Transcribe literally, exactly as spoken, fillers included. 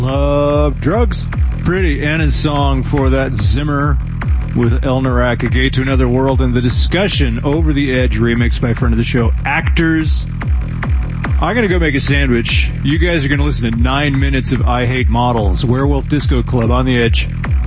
Love Drugs. Pretty Anna's song for that Zimmer with El Narak, A Gate to Another World, and the Discussion Over the Edge remix by friend of the show, Actors. I'm gonna go make a sandwich. You guys are gonna listen to nine minutes of I Hate Models, Werewolf Disco Club on the Edge.